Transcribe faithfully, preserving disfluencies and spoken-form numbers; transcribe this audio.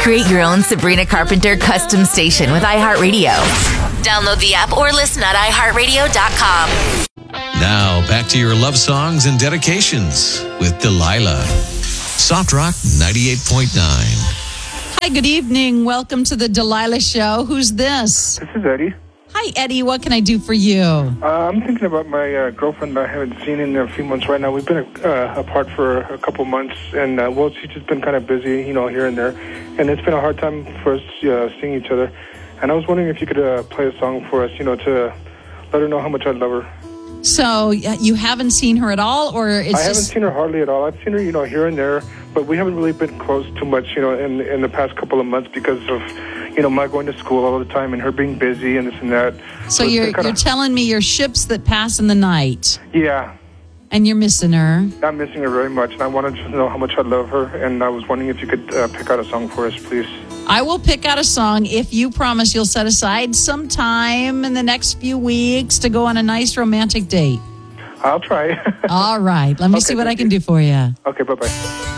Create your own Sabrina Carpenter custom station with iHeartRadio. Download the app or listen at i heart radio dot com. Now, back to your love songs and dedications with Delilah. Soft Rock ninety-eight point nine. Hi, good evening. Welcome to the Delilah Show. Who's this? This is Eddie. Hi, Eddie. What can I do for you? Uh, I'm thinking about my uh, girlfriend I haven't seen in a few months right now. We've been uh, apart for a couple months, and, uh, well, she's just been kind of busy, you know, here and there. And it's been a hard time for us uh, seeing each other. And I was wondering if you could uh, play a song for us, you know, to let her know how much I love her. So you haven't seen her at all, or it's I haven't just... seen her hardly at all. I've seen her, you know, here and there, but we haven't really been close too much, you know, in in the past couple of months because of, you know, my going to school all the time and her being busy and this and that. So, so you're kinda... you're telling me you're ships that pass in the night. Yeah. And you're missing her. I'm missing her very much, and I wanted to know how much I love her, and I was wondering if you could uh, pick out a song for us, please. I will pick out a song if you promise you'll set aside some time in the next few weeks to go on a nice romantic date. I'll try. All right. Let me okay, see what I can you. do for you. Okay, bye-bye.